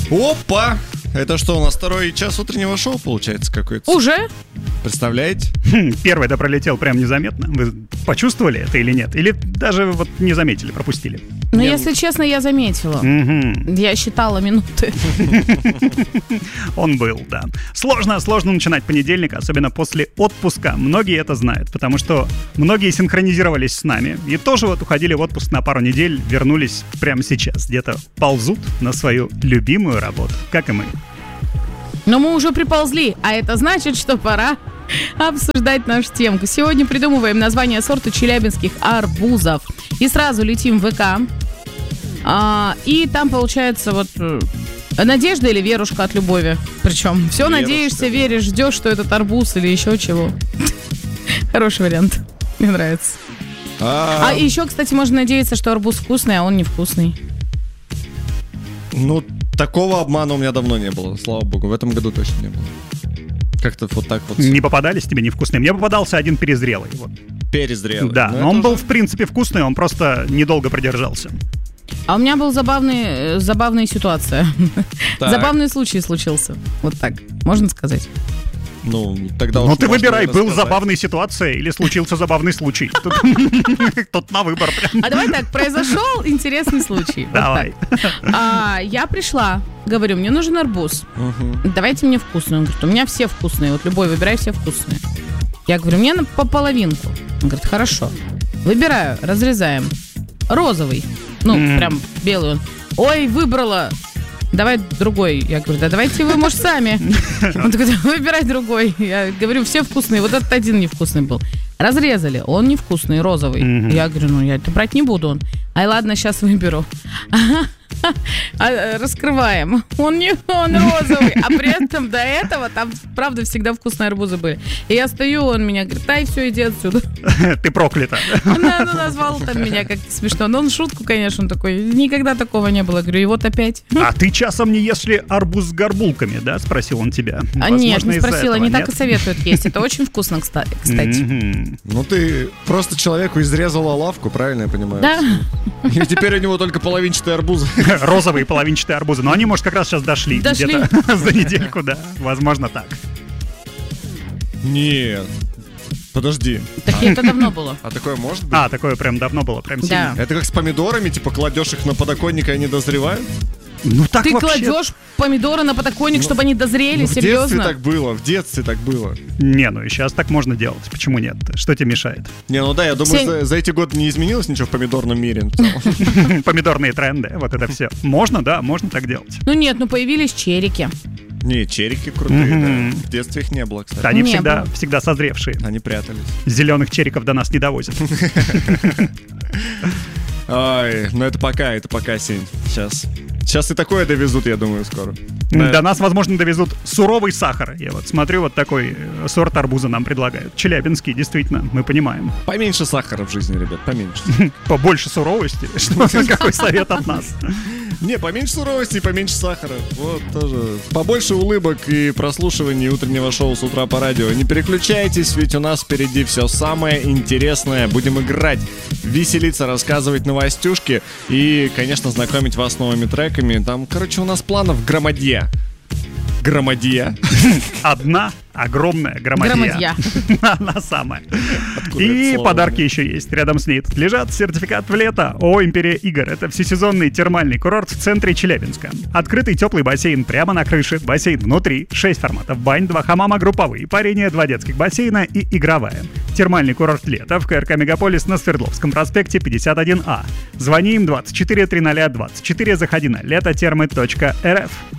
Опа! Это что, у нас второй час утреннего шоу получается какой-то? Уже? Представляете? Первый-то пролетел прям незаметно. Вы почувствовали это или нет? Или даже вот не заметили, пропустили? Ну, если честно, я заметила. Я считала минуты. Он был, да. Сложно начинать понедельник, особенно после отпуска. Многие это знают, потому что многие синхронизировались с нами и тоже вот уходили в отпуск на пару недель, вернулись прямо сейчас. Где-то ползут на свою любимую работу, как и мы. Но мы уже приползли, а это значит, что пора обсуждать нашу темку. Сегодня придумываем название сорта челябинских арбузов. И сразу летим в ВК. И там получается вот Надежда или Верушка от Любови. Причем все Верушка, надеешься, да. веришь, ждешь, что этот арбуз или еще чего. Хороший вариант. Мне нравится. А еще, кстати, можно надеяться, что арбуз вкусный, а он невкусный. Ну, такого обмана у меня давно не было, слава богу. В этом году точно не было. Как-то вот так вот. Не попадались тебе невкусные? Мне попадался один перезрелый. Вот. Перезрелый. Да, но он был в принципе вкусный, он просто недолго продержался. А у меня была забавная ситуация. Так. Забавный случай случился. Вот так, можно сказать. Ну, тогда Ну уж ты можно выбирай, и был рассказать. забавная ситуация или случился забавный случай. Тут на выбор прям. А давай так, произошел интересный случай. Вот Давай. так. Я пришла, говорю, мне нужен арбуз. Давайте мне вкусный. Он говорит, у меня все вкусные. Вот любой, выбирай все вкусные. Я говорю, мне по половинку. Он говорит, хорошо. Выбираю, разрезаем. Розовый. Ну, прям белый он. Ой, выбрала. Давай другой. Я говорю, да давайте вы, может, сами. Он такой, да, выбирай другой. Я говорю, все вкусные. Вот этот один невкусный был. Разрезали. Он невкусный, розовый. Я говорю, ну я это брать не буду. Он, ай, ладно, сейчас выберу. Раскрываем. Он розовый. А при этом до этого там, правда, всегда вкусные арбузы были. И я стою, он меня говорит, ай, все, иди отсюда. Ты проклята. Он назвал там меня как-то смешно. Но он шутку, конечно, он такой, никогда такого не было. Говорю, и вот опять. А ты часом не ешь ли арбуз с горбулками, да? Спросил он тебя. Нет, не из-за спросила. этого, Они так нет? и советуют есть. Это очень вкусно, кстати. Ну ты просто человеку изрезала лавку, правильно я понимаю? Да. И теперь у него только половинчатые арбузы. Розовые половинчатые арбузы. Но они, может, как раз сейчас дошли. Дошли. Где-то за недельку, да. Возможно, так. Нет. Подожди. Так это давно было. А такое может быть? А, такое прям давно было, прям сильно. Да. Это как с помидорами, типа кладешь их на подоконник, и они дозревают? Ну так Ты вообще... кладешь помидоры на подоконник, чтобы они дозрели, В детстве серьезно? так было, в детстве так было. Не, ну и сейчас так можно делать. Почему нет? Что тебе мешает? Не, ну да, я думаю, Сень- за эти годы не изменилось ничего в помидорном мире. в целом. Помидорные тренды, вот это все. Можно, да, можно так делать. Ну нет, ну появились черики. Не, черики крутые, да. В детстве их не было, кстати. Они Не всегда, было. всегда созревшие. Они прятались. Зеленых чериков до нас не довозят. Ай, ну это пока, Сень. Сейчас и такое довезут, я думаю, скоро. Да. До нас, возможно, довезут суровый сахар. Я вот смотрю, вот такой сорт арбуза нам предлагают. Челябинский, действительно, мы понимаем. Поменьше сахара в жизни, ребят, поменьше. Побольше суровости. Какой совет от нас? Не, поменьше суровости и поменьше сахара. Вот тоже. Побольше улыбок и прослушиваний утреннего шоу с утра по радио. Не переключайтесь, ведь у нас впереди все самое интересное. Будем играть, веселиться, рассказывать новостюшки и, конечно, знакомить вас с новыми треками. Там, короче, у нас планов громадья. Громадья. Одна огромная громадья. Громадья. Она самая. Откуда И это слово? подарки еще есть. Рядом с ней тут лежат сертификат в лето ООО «Империя игр». Это всесезонный термальный курорт в центре Челябинска. Открытый теплый бассейн прямо на крыше, бассейн внутри, 6 форматов бань, 2 хамама групповые, парение, 2 детских бассейна и игровая. Термальный курорт лето в КРК «Мегаполис» на Свердловском проспекте 51А. Звони им 24 300 24, заходи на летотермы.рф.